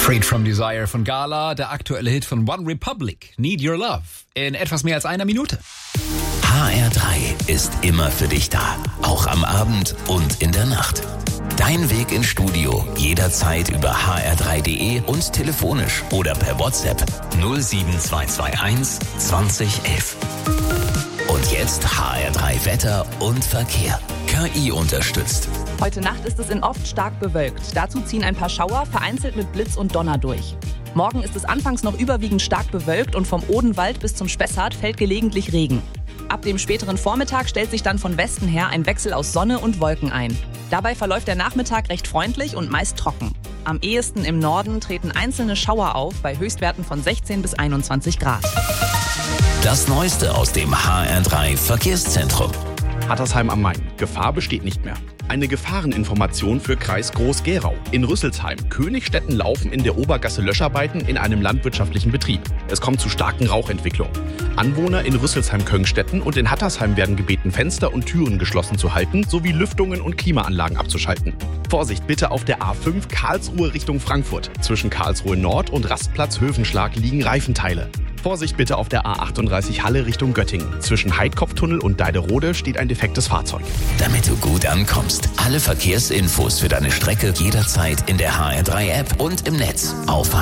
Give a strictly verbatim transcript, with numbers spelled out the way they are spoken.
Freed from Desire von Gala, der aktuelle Hit von One Republic, Need Your Love, in etwas mehr als einer Minute. H R drei ist immer für dich da, auch am Abend und in der Nacht. Dein Weg ins Studio jederzeit über h r drei punkt d e und telefonisch oder per WhatsApp null sieben zwei zwei eins zwanzig elf. Und jetzt H R drei Wetter und Verkehr. K I unterstützt. Heute Nacht ist es in oft stark bewölkt. Dazu ziehen ein paar Schauer, vereinzelt mit Blitz und Donner durch. Morgen ist es anfangs noch überwiegend stark bewölkt und vom Odenwald bis zum Spessart fällt gelegentlich Regen. Ab dem späteren Vormittag stellt sich dann von Westen her ein Wechsel aus Sonne und Wolken ein. Dabei verläuft der Nachmittag recht freundlich und meist trocken. Am ehesten im Norden treten einzelne Schauer auf bei Höchstwerten von sechzehn bis einundzwanzig Grad. Das Neueste aus dem H R drei Verkehrszentrum. Hattersheim am Main. Gefahr besteht nicht mehr. Eine Gefahreninformation für Kreis Groß-Gerau. In Rüsselsheim. Königstetten laufen in der Obergasse Löscharbeiten in einem landwirtschaftlichen Betrieb. Es kommt zu starken Rauchentwicklungen. Anwohner in Rüsselsheim-Köngstetten und in Hattersheim werden gebeten, Fenster und Türen geschlossen zu halten, sowie Lüftungen und Klimaanlagen abzuschalten. Vorsicht bitte auf der A fünf Karlsruhe Richtung Frankfurt. Zwischen Karlsruhe Nord und Rastplatz Höfenschlag liegen Reifenteile. Vorsicht bitte auf der A achtunddreißig Halle Richtung Göttingen. Zwischen Heidkopftunnel und Deiderode steht ein defektes Fahrzeug. Damit du gut ankommst. Alle Verkehrsinfos für deine Strecke jederzeit in der H R drei App und im Netz auf